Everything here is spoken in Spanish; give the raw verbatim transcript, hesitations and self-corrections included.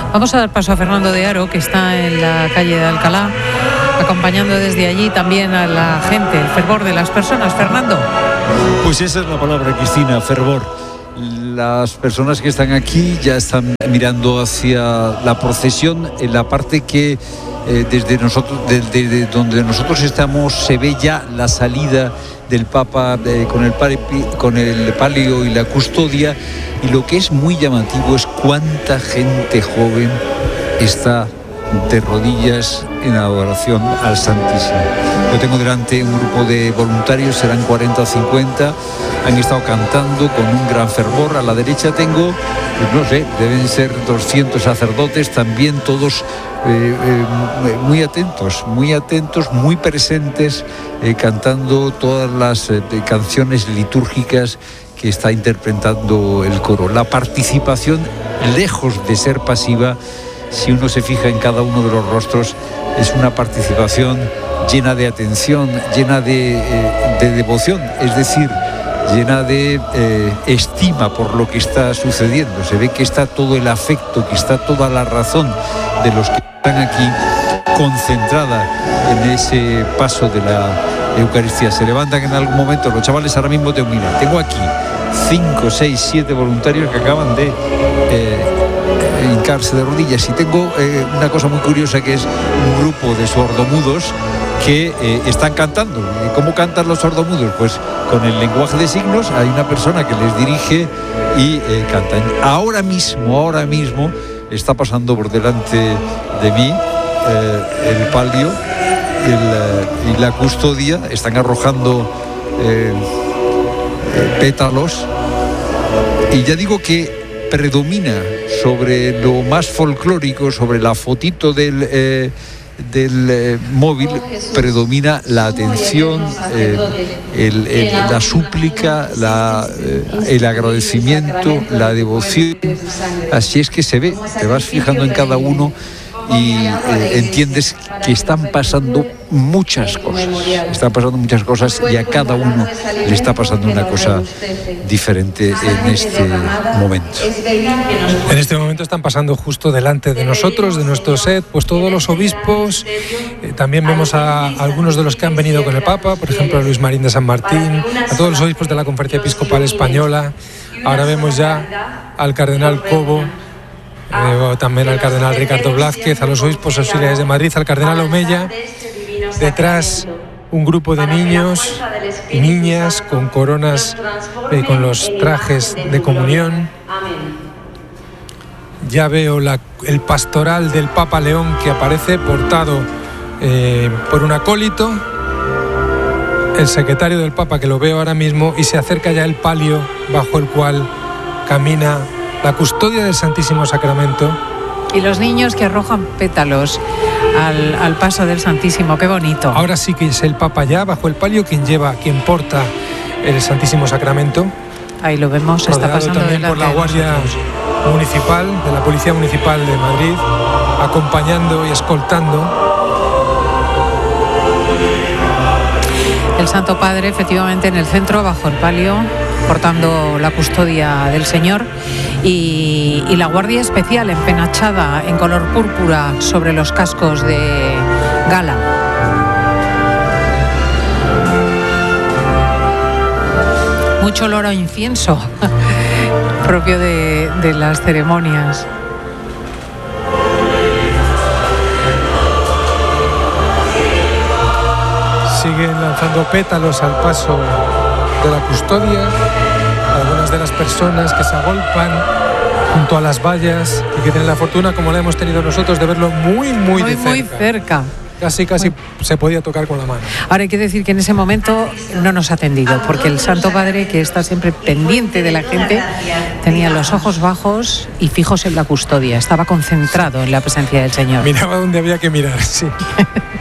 Vamos a dar paso a Fernando de Aro, que está en la calle de Alcalá, acompañando desde allí también a la gente, el fervor de las personas. Fernando. Pues esa es la palabra, Cristina, fervor. Las personas que están aquí ya están mirando hacia la procesión. En la parte que eh, desde nosotros, desde, desde donde nosotros estamos, se ve ya la salida del Papa eh, con el pari, con el palio y la custodia. Y lo que es muy llamativo es cuánta gente joven está de rodillas en adoración al Santísimo. Yo tengo delante un grupo de voluntarios, serán cuarenta o cincuenta, han estado cantando con un gran fervor. A la derecha tengo, pues no sé, deben ser doscientos sacerdotes, también todos eh, eh, muy atentos, muy atentos, muy presentes, eh, cantando todas las eh, canciones litúrgicas que está interpretando el coro. La participación, lejos de ser pasiva, si uno se fija en cada uno de los rostros, es una participación llena de atención, llena de, eh, de devoción, es decir, llena de eh, estima por lo que está sucediendo. Se ve que está todo el afecto, que está toda la razón de los que están aquí concentrada en ese paso de la Eucaristía. Se levantan en algún momento los chavales. Ahora mismo tengo, mira, tengo aquí cinco, seis, siete voluntarios que acaban de eh, hincarse de rodillas, y tengo eh, una cosa muy curiosa, que es un grupo de sordomudos que eh, están cantando. ¿Cómo cantan los sordomudos? Pues con el lenguaje de signos. Hay una persona que les dirige y eh, cantan. Ahora mismo, ahora mismo está pasando por delante de mí eh, el palio el, y la custodia. Están arrojando eh, pétalos, y ya digo que predomina sobre lo más folclórico, sobre la fotito del, eh, del eh, móvil, predomina la atención, eh, el, el, la súplica, la, eh, el agradecimiento, la devoción. Así es que se ve, te vas fijando en cada uno y eh, entiendes que están pasando muchas cosas, están pasando muchas cosas y a cada uno le está pasando una cosa diferente en este momento. En este momento están pasando justo delante de nosotros, de nuestro set, pues todos los obispos. Eh, también vemos a, a algunos de los que han venido con el Papa, por ejemplo a Luis Marín de San Martín, a todos los obispos de la Conferencia Episcopal Española. Ahora vemos ya al cardenal Cobo, Eh, también al cardenal Ricardo Blázquez, a los obispos auxiliares de Madrid, al cardenal Omeya. Detrás un grupo de niños y niñas con coronas, eh, con los trajes de comunión. Ya veo la, el pastoral del Papa León, que aparece portado eh, por un acólito, el secretario del Papa, que lo veo ahora mismo, y se acerca ya el palio bajo el cual camina la custodia del Santísimo Sacramento. Y los niños que arrojan pétalos al, al paso del Santísimo, qué bonito. Ahora sí que es el Papa ya bajo el palio quien lleva, quien porta el Santísimo Sacramento. Ahí lo vemos, está pasando también por la Guardia Municipal, de la Policía Municipal de Madrid, acompañando y escoltando. El Santo Padre, efectivamente, en el centro, bajo el palio, portando la custodia del Señor, y, y la Guardia Especial empenachada en color púrpura sobre los cascos de gala. Mucho olor a incienso propio de, de las ceremonias. Siguen lanzando pétalos al paso de la custodia. Algunas de las personas que se agolpan junto a las vallas y que tienen la fortuna, como la hemos tenido nosotros, de verlo muy, muy, muy de cerca. Muy cerca. Casi, casi se podía tocar con la mano. Ahora hay que decir que en ese momento no nos ha atendido, porque el Santo Padre, que está siempre pendiente de la gente, tenía los ojos bajos y fijos en la custodia. Estaba concentrado en la presencia del Señor. Miraba donde había que mirar, sí.